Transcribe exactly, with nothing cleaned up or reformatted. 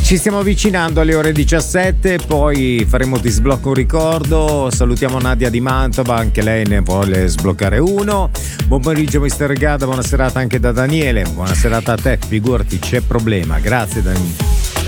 Ci stiamo avvicinando alle ore diciassette, poi faremo Ti sblocco un ricordo. Salutiamo Nadia di Mantova, anche lei ne vuole sbloccare uno. Buon pomeriggio mister Gada, buona serata anche da Daniele. Buona serata a te, figurati, c'è problema. Grazie Daniele.